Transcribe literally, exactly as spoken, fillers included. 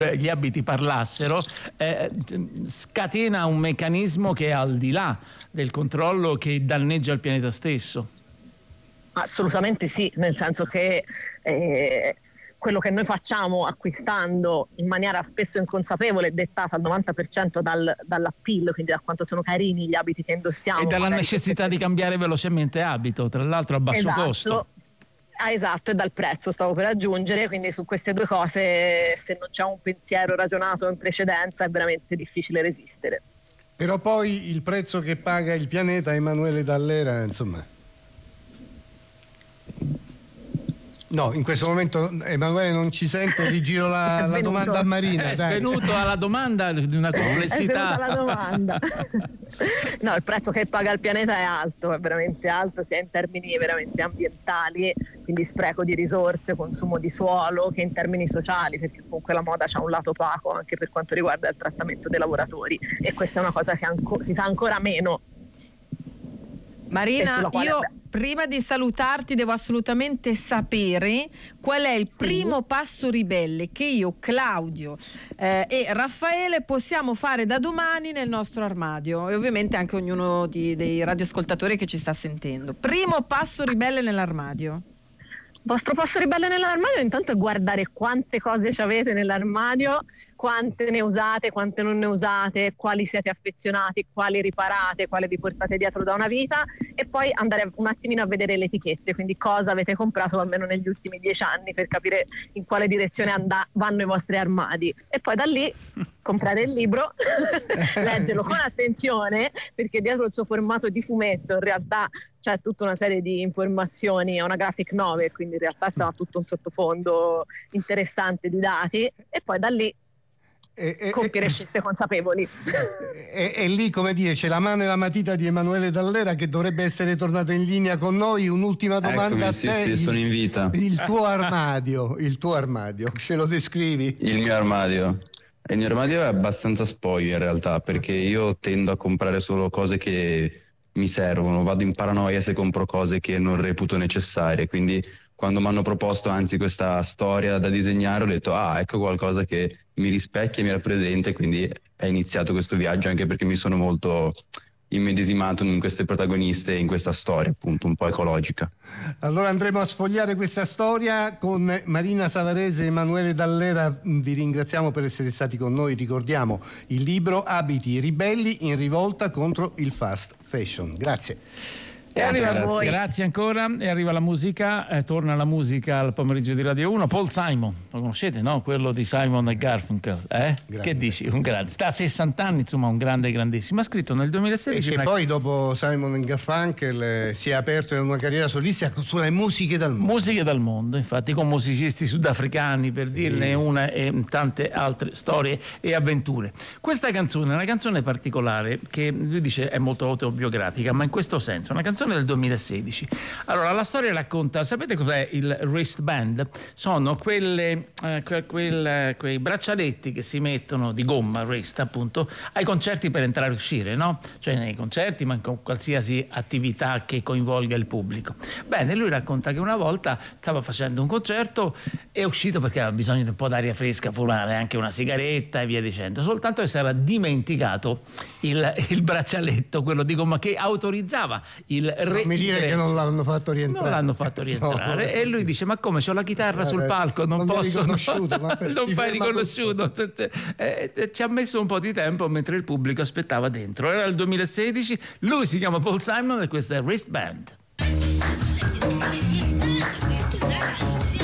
gli abiti parlassero, eh, scatena un meccanismo che è al di là del controllo, che danneggia il pianeta stesso. Assolutamente sì, nel senso che eh, quello che noi facciamo acquistando in maniera spesso inconsapevole, dettata al novanta per cento dal, dall'appeal, quindi da quanto sono carini gli abiti che indossiamo. E dalla necessità di cambiare velocemente abito, tra l'altro a basso esatto. costo. Ah, esatto, e dal prezzo stavo per aggiungere, quindi su queste due cose, se non c'è un pensiero ragionato in precedenza, è veramente difficile resistere. Però poi il prezzo che paga il pianeta, Emanuele Dall'Era, insomma... No, in questo momento Emanuele non ci sente, rigiro la, la domanda a Marina. È dai. svenuto alla domanda di una complessità. È svenuta la domanda. No, il prezzo che paga il pianeta è alto, è veramente alto, sia in termini veramente ambientali, quindi spreco di risorse, consumo di suolo, che in termini sociali, perché comunque la moda ha un lato opaco anche per quanto riguarda il trattamento dei lavoratori, e questa è una cosa che anco, si fa ancora meno. Marina, io prima di salutarti devo assolutamente sapere qual è il sì. primo passo ribelle che io, Claudio eh, e Raffaele possiamo fare da domani nel nostro armadio, e ovviamente anche ognuno di, dei radioascoltatori che ci sta sentendo. Primo passo ribelle nell'armadio. Il vostro passo ribelle nell'armadio intanto è guardare quante cose ci avete nell'armadio, quante ne usate, quante non ne usate, quali siete affezionati, quali riparate, quale vi portate dietro da una vita, e poi andare un attimino a vedere le etichette, quindi cosa avete comprato almeno negli ultimi dieci anni, per capire in quale direzione and- vanno i vostri armadi, e poi da lì comprare il libro, leggerlo con attenzione, perché dietro il suo formato di fumetto in realtà c'è tutta una serie di informazioni, è una graphic novel, quindi in realtà c'è tutto un sottofondo interessante di dati, e poi da lì E, e, compiere scelte consapevoli. E, e lì, come dire, c'è la mano e la matita di Emanuele Dall'Era, che dovrebbe essere tornato in linea con noi. Un'ultima domanda. Eccomi, a te. sì, sì, sono in vita. Il tuo armadio, il tuo armadio, ce lo descrivi? Il mio armadio. Il mio armadio è abbastanza spoglio in realtà, perché io tendo a comprare solo cose che mi servono, vado in paranoia se compro cose che non reputo necessarie, quindi quando mi hanno proposto anzi questa storia da disegnare ho detto ah, ecco qualcosa che mi rispecchia e mi rappresenta, quindi è iniziato questo viaggio, anche perché mi sono molto immedesimato in queste protagoniste, in questa storia appunto un po' ecologica. Allora andremo a sfogliare questa storia con Marina Savarese e Emanuele Dall'Era. Vi ringraziamo per essere stati con noi. Ricordiamo il libro Abiti ribelli in rivolta contro il fast fashion. Grazie. E arriva, grazie. grazie ancora, e arriva la musica, eh, torna la musica al pomeriggio di Radio uno. Paul Simon, lo conoscete, no? Quello di Simon e Garfunkel, eh? Che dici? Un grande, sta a sessanta anni, insomma, un grande, grandissimo. Ha scritto nel duemilasedici. E che una... poi dopo Simon e Garfunkel eh, si è aperto in una carriera solistica sulle musiche dal mondo. Musiche dal mondo, infatti, con musicisti sudafricani, per dirne sì. una, e tante altre storie e avventure. Questa canzone è una canzone particolare che lui dice è molto autobiografica, ma in questo senso, una canzone del duemilasedici. Allora, la storia racconta, sapete cos'è il wristband? Sono quelle, eh, que, quel, quei braccialetti che si mettono di gomma, wrist appunto, ai concerti per entrare e uscire, no? Cioè nei concerti, ma con qualsiasi attività che coinvolga il pubblico. Bene, lui racconta che una volta stava facendo un concerto, è uscito perché aveva bisogno di un po' d'aria fresca, fumare anche una sigaretta e via dicendo, soltanto che si era dimenticato il, il braccialetto, quello di gomma che autorizzava il non mi dire che non l'hanno fatto rientrare. Non l'hanno fatto rientrare. No. E lui dice: ma come, c'ho la chitarra sul palco, non, non posso. Non fai riconosciuto. Eh, ci ha messo un po' di tempo mentre il pubblico aspettava dentro. Era il duemilasedici, lui si chiama Paul Simon e questo è Wristband.